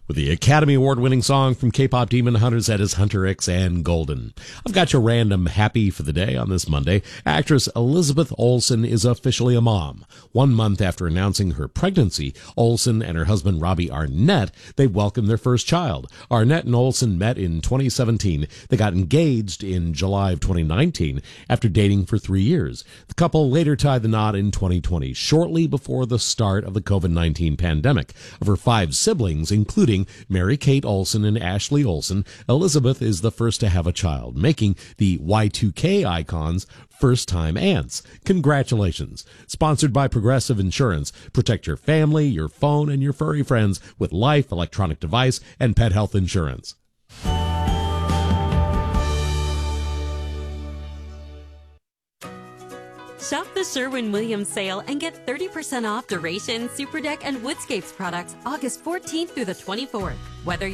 with the Academy Award-winning song from K-pop Demon Hunters. That is Hunter X and Golden. I've got your random happy for the day on this Monday. Actress Elizabeth Olsen is officially a mom. 1 month after announcing her pregnancy, Olsen and her husband Robbie Arnett, they welcomed their first child. Arnett and Olsen met in 2017. They got engaged in July of 2019 after dating for 3 years. The couple later tied the knot in 2020, shortly before the start of the COVID-19 pandemic. Of her 5 siblings, including Mary-Kate Olsen and Ashley Olsen, Elizabeth is the first to have a child, making the Y2K icon's first-time aunts. Congratulations. Sponsored by Progressive Insurance. Protect your family, your phone, and your furry friends with life, electronic device, and pet health insurance. Shop the Sherwin-Williams sale and get 30% off Duration, Super Deck, and Woodscapes products August 14th through the 24th. Whether